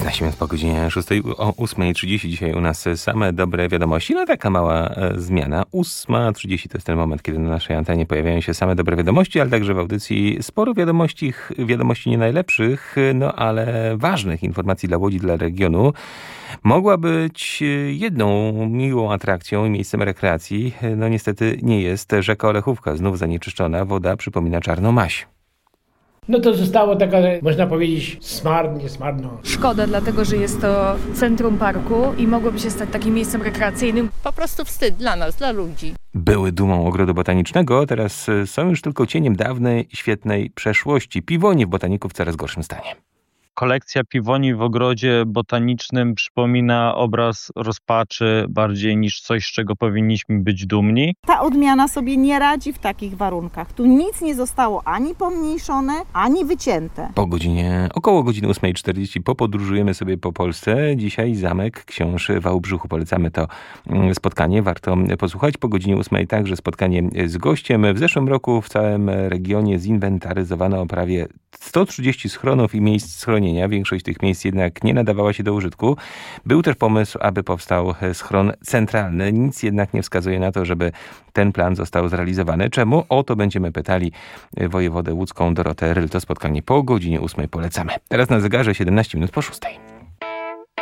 17 minut po godzinie 6, o 8:30 dzisiaj u nas same dobre wiadomości. No taka mała zmiana. 8:30 to jest ten moment, kiedy na naszej antenie pojawiają się same dobre wiadomości, ale także w audycji sporo wiadomości nie najlepszych, no ale ważnych informacji dla Łodzi, dla regionu. Mogła być jedną miłą atrakcją i miejscem rekreacji. No niestety nie jest. Rzeka Olechówka znów zanieczyszczona. Woda przypomina czarną maź. No to zostało taka, można powiedzieć, smarno. Szkoda, dlatego że jest to centrum parku i mogłoby się stać takim miejscem rekreacyjnym. Po prostu wstyd dla nas, dla ludzi. Były dumą ogrodu botanicznego, teraz są już tylko cieniem dawnej, świetnej przeszłości. Piwonie w botaniku w coraz gorszym stanie. Kolekcja piwoni w ogrodzie botanicznym przypomina obraz rozpaczy bardziej niż coś, z czego powinniśmy być dumni. Ta odmiana sobie nie radzi w takich warunkach. Tu nic nie zostało ani pomniejszone, ani wycięte. Około godziny 8:40 popodróżujemy sobie po Polsce. Dzisiaj Zamek Książ w Wałbrzychu. Polecamy to spotkanie. Warto posłuchać. Po godzinie 8:00 także spotkanie z gościem. W zeszłym roku w całym regionie zinwentaryzowano prawie 130 schronów i miejsc schronienia. Większość tych miejsc jednak nie nadawała się do użytku. Był też pomysł, aby powstał schron centralny. Nic jednak nie wskazuje na to, żeby ten plan został zrealizowany. Czemu? O to będziemy pytali wojewodę łódzką Dorotę Ryl. To spotkanie po godzinie 8:00 polecamy. Teraz na zegarze 17 minut po 6:00.